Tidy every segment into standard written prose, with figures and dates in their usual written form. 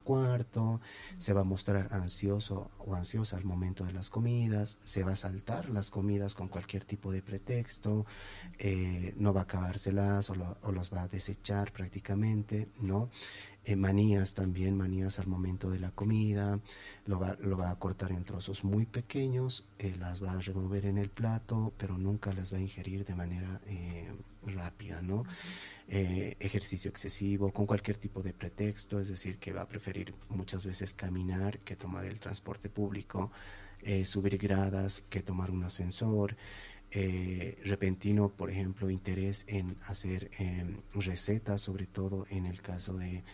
cuarto, se va a mostrar ansioso o ansiosa al momento de las comidas, se va a saltar las comidas con cualquier tipo de pretexto, no va a acabárselas o los va a desechar prácticamente, ¿no? Manías también, manías al momento de la comida, lo va a cortar en trozos muy pequeños, las va a remover en el plato, pero nunca las va a ingerir de manera rápida, ¿no? Ejercicio excesivo, con cualquier tipo de pretexto, es decir, que va a preferir muchas veces caminar que tomar el transporte público, subir gradas que tomar un ascensor, repentino, por ejemplo, interés en hacer recetas, sobre todo en el caso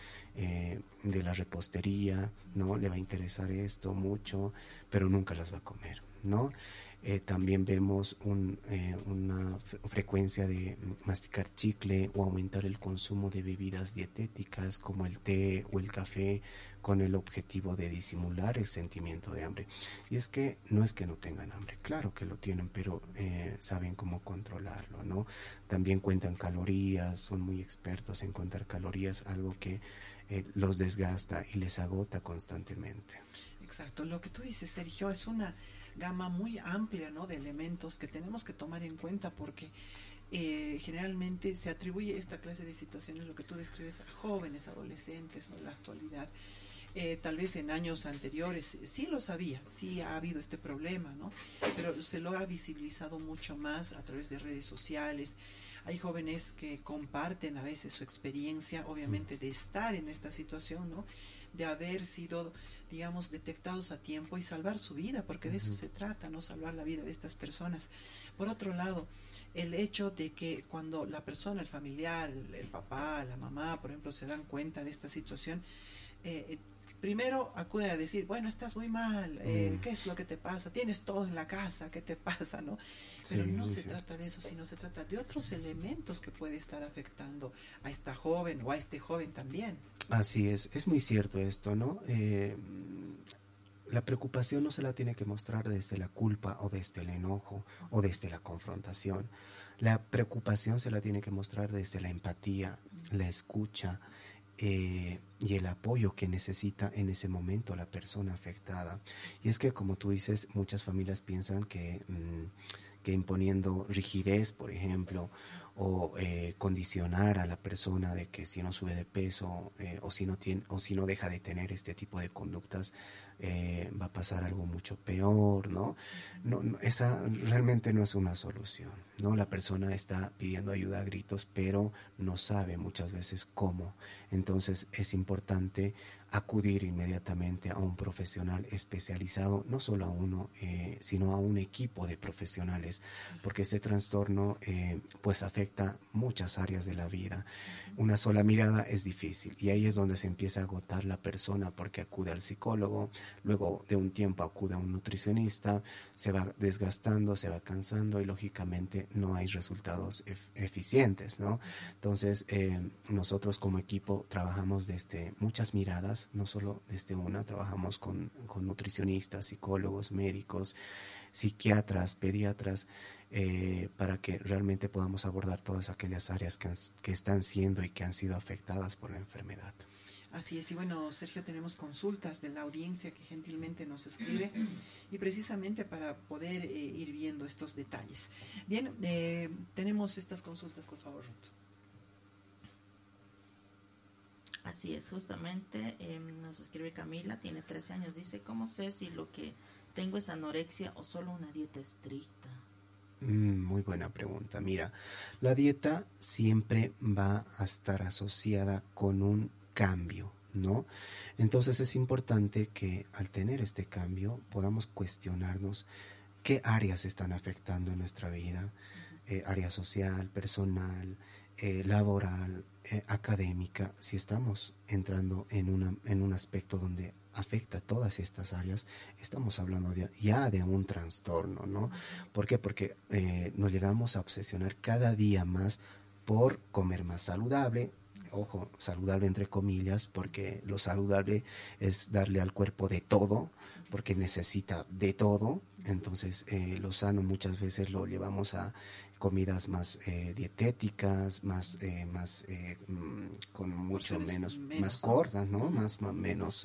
de la repostería, ¿no? Le va a interesar esto mucho, pero nunca las va a comer, ¿no? También vemos una frecuencia de masticar chicle o aumentar el consumo de bebidas dietéticas como el té o el café con el objetivo de disimular el sentimiento de hambre. Y es que no tengan hambre, claro que lo tienen, pero saben cómo controlarlo, ¿no? También cuentan calorías, son muy expertos en contar calorías, algo que los desgasta y les agota constantemente. Exacto, lo que tú dices, Sergio, es una gama muy amplia, ¿no?, de elementos que tenemos que tomar en cuenta porque generalmente se atribuye esta clase de situaciones, lo que tú describes, a jóvenes, adolescentes, ¿no?, en la actualidad. Tal vez en años anteriores sí lo sabía, sí ha habido este problema, ¿no? Pero se lo ha visibilizado mucho más a través de redes sociales. Hay jóvenes que comparten a veces su experiencia, obviamente, de estar en esta situación, ¿no? De haber sido, digamos, detectados a tiempo y salvar su vida, porque de eso se trata, ¿no? Salvar la vida de estas personas. Por otro lado, el hecho de que cuando la persona, el familiar, el papá, la mamá, por ejemplo, se dan cuenta de esta situación, primero acuden a decir, bueno, estás muy mal, ¿qué es lo que te pasa? Tienes todo en la casa, ¿qué te pasa, no? Pero Sí, no muy se cierto. trata de eso, sino se trata de otros elementos que puede estar afectando a esta joven o a este joven también. Así es muy cierto esto, ¿no? La preocupación no se la tiene que mostrar desde la culpa o desde el enojo o desde la confrontación. La preocupación se la tiene que mostrar desde la empatía, la escucha y el apoyo que necesita en ese momento la persona afectada. Y es que, como tú dices, muchas familias piensan que imponiendo rigidez, por ejemplo, o condicionar a la persona de que si no sube de peso o si no deja de tener este tipo de conductas, va a pasar algo mucho peor, ¿no? Esa realmente no es una solución, ¿no? La persona está pidiendo ayuda a gritos, pero no sabe muchas veces cómo. Entonces es importante acudir inmediatamente a un profesional especializado, no solo a uno, sino a un equipo de profesionales, porque este trastorno pues afecta muchas áreas de la vida. Una sola mirada es difícil y ahí es donde se empieza a agotar la persona porque acude al psicólogo, luego de un tiempo acude a un nutricionista, se va desgastando, se va cansando y lógicamente no hay resultados eficientes, ¿no? Entonces nosotros como equipo trabajamos desde muchas miradas, no solo desde una, trabajamos con nutricionistas, psicólogos, médicos, psiquiatras, pediatras, para que realmente podamos abordar todas aquellas áreas que están siendo y que han sido afectadas por la enfermedad. Así es, y bueno, Sergio, tenemos consultas de la audiencia que gentilmente nos escribe y precisamente para poder ir viendo estos detalles. Bien, tenemos estas consultas, por favor, Ruth. Así es, justamente nos escribe Camila, tiene 13 años, dice, ¿cómo sé si lo que tengo es anorexia o solo una dieta estricta? Muy buena pregunta. Mira, la dieta siempre va a estar asociada con un cambio, ¿no? Entonces es importante que al tener este cambio podamos cuestionarnos qué áreas están afectando en nuestra vida, área social, personal, laboral, académica. Si estamos entrando en un aspecto donde afecta todas estas áreas, estamos hablando ya de un trastorno, ¿no? ¿Por qué? Porque nos llegamos a obsesionar cada día más por comer más saludable. Ojo, saludable entre comillas, porque lo saludable es darle al cuerpo de todo, porque necesita de todo. Entonces lo sano muchas veces lo llevamos a comidas más dietéticas, más con mucho Porciones menos, menos, más ¿no? cortas, ¿no? Menos